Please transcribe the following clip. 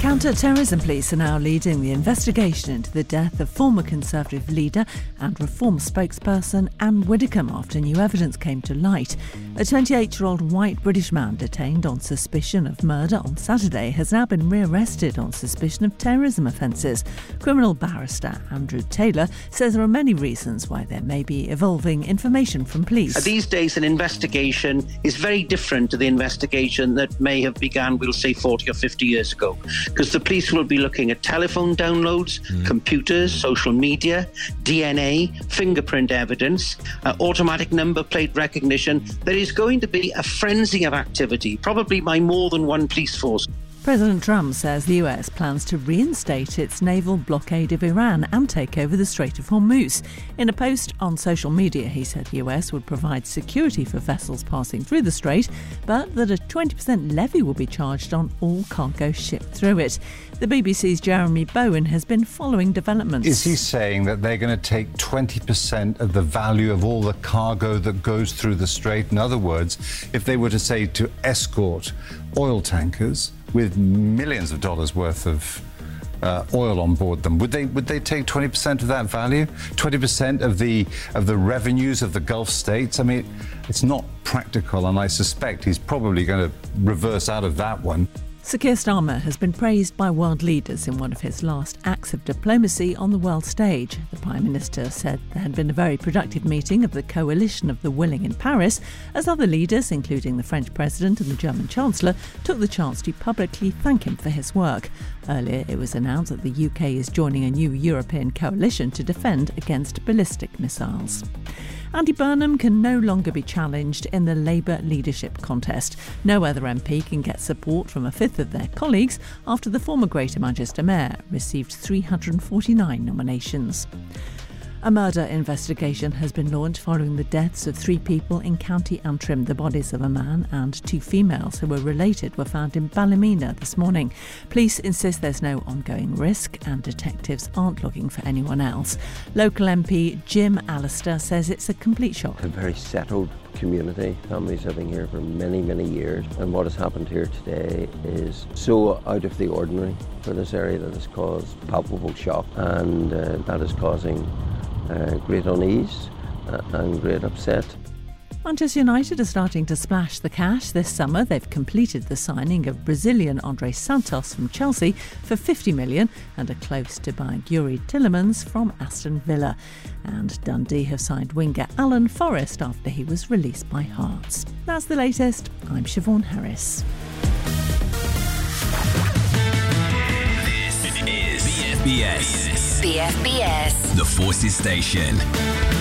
Counter-terrorism police are now leading the investigation into the death of former Conservative leader and Reform spokesperson Anne Widdecombe after new evidence came to light. A 28-year-old white British man detained on suspicion of murder on Saturday has now been rearrested on suspicion of terrorism offences. Criminal barrister Andrew Taylor says there are many reasons why there may be evolving information from police. These days, an investigation is very different to the investigation that may have begun, we'll say, 40 or 50 years ago. Because the police will be looking at telephone downloads, computers, social media, DNA, fingerprint evidence, automatic number plate recognition. There is going to be a frenzy of activity, probably by more than one police force. President Trump says the US plans to reinstate its naval blockade of Iran and take over the Strait of Hormuz. In a post on social media, he said the US would provide security for vessels passing through the strait, but that a 20% levy will be charged on all cargo shipped through it. The BBC's Jeremy Bowen has been following developments. Is he saying that they're going to take 20% of the value of all the cargo that goes through the strait? In other words, if they were to say to escort oil tankers with millions of dollars worth of oil on board them, would they take 20% of that value? 20% of the revenues of the Gulf states? I mean, it's not practical, and I suspect he's probably going to reverse out of that one. Sir Keir Starmer has been praised by world leaders in one of his last acts of diplomacy on the world stage. The Prime Minister said there had been a very productive meeting of the Coalition of the Willing in Paris, as other leaders, including the French President and the German Chancellor, took the chance to publicly thank him for his work. Earlier, it was announced that the UK is joining a new European coalition to defend against ballistic missiles. Andy Burnham can no longer be challenged in the Labour leadership contest. No other MP can get support from a fifth of their colleagues after the former Greater Manchester Mayor received 349 nominations. A murder investigation has been launched following the deaths of 3 people in County Antrim. The bodies of a man and 2 females who were related were found in Ballymena this morning. Police insist there's no ongoing risk and detectives aren't looking for anyone else. Local MP Jim Allister says it's a complete shock. A very settled community, families living here for many, many years, and what has happened here today is so out of the ordinary for this area that has caused palpable shock, and that is causing great unease and great upset. Manchester United are starting to splash the cash this summer. They've completed the signing of Brazilian André Santos from Chelsea for $50 million and are close to buying Yuri Tillemans from Aston Villa. And Dundee have signed winger Alan Forrest after he was released by Hearts. That's the latest. I'm Siobhan Harris. This is BFBS. BFBS. The Forces Station.